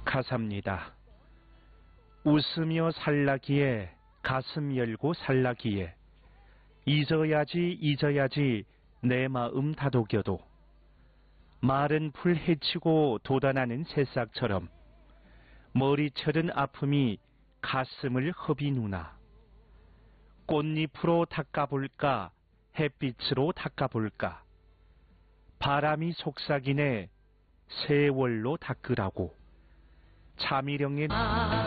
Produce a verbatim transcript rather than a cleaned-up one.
가사입니다. 웃으며 살라기에 가슴 열고 살라기에 잊어야지 잊어야지 내 마음 다독여도 마른 풀 헤치고 돋아나는 새싹처럼 머리철은 아픔이 가슴을 허비누나 꽃잎으로 닦아볼까 햇빛으로 닦아볼까 바람이 속삭이네 세월로 닦으라고 차미령의